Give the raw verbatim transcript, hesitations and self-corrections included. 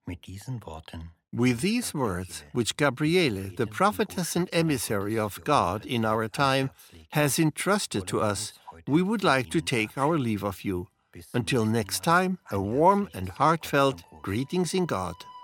Mit diesen Worten With these words, which Gabriele, the prophetess and emissary of God in our time, has entrusted to us, we would like to take our leave of you. Until next time, a warm and heartfelt greetings in God.